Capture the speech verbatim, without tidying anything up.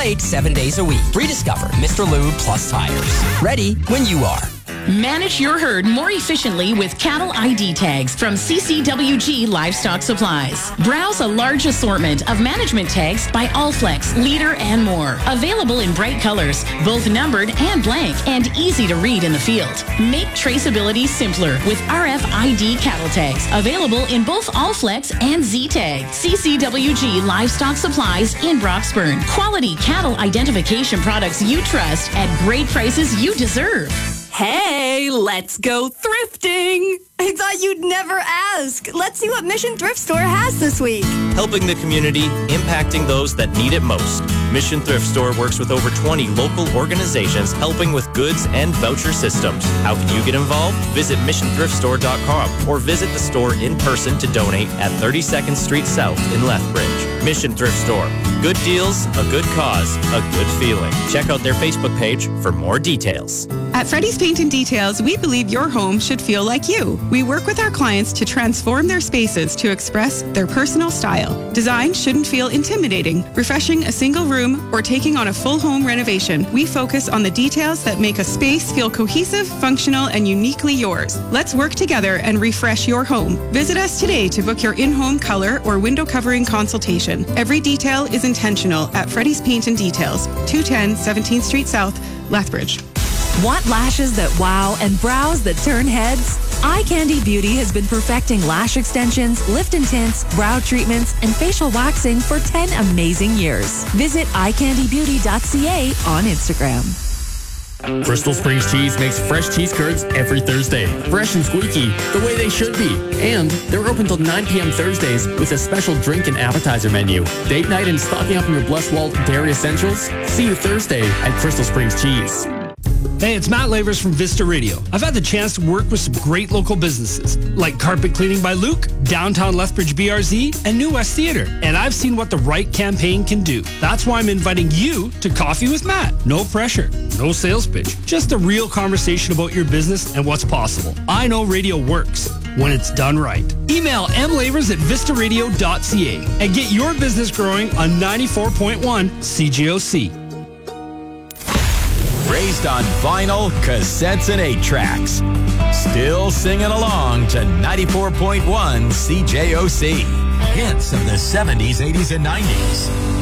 great seven days a week. Rediscover Mister Lube Plus tires. Ready when you are. Manage your herd more efficiently with cattle I D tags from C C W G Livestock Supplies. Browse a large assortment of management tags by Allflex, Leader, and more. Available in bright colors, both numbered and blank, and easy to read in the field. Make traceability simpler with R F I D cattle tags. Available in both Allflex and Z-Tag. C C W G Livestock Supplies in Broxburn. Quality cattle identification products you trust at great prices you deserve. Hey, let's go thrifting. I thought you'd never ask. Let's see what Mission Thrift Store has this week. Helping the community, impacting those that need it most. Mission Thrift Store works with over twenty local organizations helping with goods and voucher systems. How can you get involved? Visit mission thrift store dot com or visit the store in person to donate at thirty-second Street South in Lethbridge. Mission Thrift Store. Good deals, a good cause, a good feeling. Check out their Facebook page for more details. At Freddy's Paint and Details, we believe your home should feel like you. We work with our clients to transform their spaces to express their personal style. Design shouldn't feel intimidating. Refreshing a single room or taking on a full home renovation, we focus on the details that make a space feel cohesive, functional, and uniquely yours. Let's work together and refresh your home. Visit us today to book your in-home color or window covering consultation. Every detail is intentional at Freddy's Paint and Details, two ten seventeenth Street South, Lethbridge. Want lashes that wow and brows that turn heads? Eye Candy Beauty has been perfecting lash extensions, lift and tints, brow treatments, and facial waxing for ten amazing years. Visit eye candy beauty dot c a on Instagram. Crystal Springs Cheese makes fresh cheese curds every Thursday. Fresh and squeaky, the way they should be. And they're open till nine p.m. Thursdays with a special drink and appetizer menu. Date night and stocking up on your Blessed Walt Dairy Essentials? See you Thursday at Crystal Springs Cheese. Hey, it's Matt Lavers from Vista Radio. I've had the chance to work with some great local businesses like Carpet Cleaning by Luke, Downtown Lethbridge B R Z, and New West Theatre. And I've seen what the right campaign can do. That's why I'm inviting you to Coffee with Matt. No pressure, no sales pitch, just a real conversation about your business and what's possible. I know radio works when it's done right. Email m lavers at vista radio dot c a and get your business growing on ninety-four point one C J O C. Raised on vinyl, cassettes, and eight tracks. Still singing along to ninety-four point one C J O C. Hits of the seventies, eighties, and nineties.